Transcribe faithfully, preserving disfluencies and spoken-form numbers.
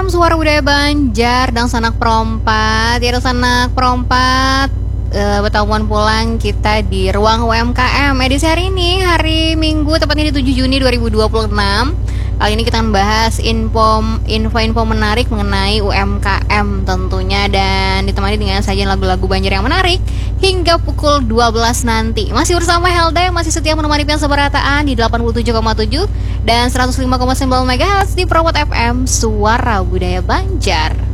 Suara Budaya Banjar dan sanak perompat. Ya sanak perompat, e, bertemuan pulang kita di ruang U M K M edisi hari ini, hari Minggu, tepatnya di tujuh Juni dua ribu dua puluh enam. Kali ini kita membahas info info-info menarik mengenai U M K M tentunya, dan ditemani dengan sajian lagu-lagu Banjar yang menarik hingga pukul dua belas nanti. Masih bersama Helda yang masih setia menemani pian seberataan di delapan puluh tujuh koma tujuh dan seratus lima koma sembilan megahertz di Perompat F M, Suara Budaya Banjar.